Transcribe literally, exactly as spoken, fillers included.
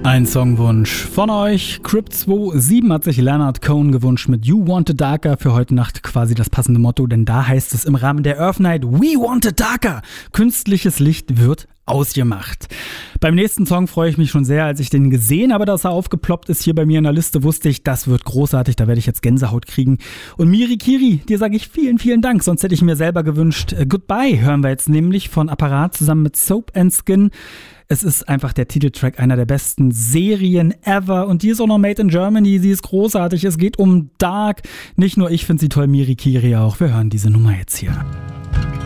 Ein Songwunsch von euch. Crypt zwei sieben hat sich Leonard Cohen gewünscht mit You Want It Darker. Für heute Nacht quasi das passende Motto, denn da heißt es im Rahmen der Earth Night We Want It Darker. Künstliches Licht wird ausgemacht. Beim nächsten Song freue ich mich schon sehr, als ich den gesehen habe, dass er aufgeploppt ist hier bei mir in der Liste, wusste ich, das wird großartig, da werde ich jetzt Gänsehaut kriegen. Und Miri Kiri, dir sage ich vielen, vielen Dank, sonst hätte ich mir selber gewünscht. Goodbye hören wir jetzt nämlich von Apparat zusammen mit Soap and Skin. Es ist einfach der Titeltrack einer der besten Serien ever und die ist auch noch made in Germany, sie ist großartig, es geht um Dark. Nicht nur ich finde sie toll, Miri Kiri auch. Wir hören diese Nummer jetzt hier.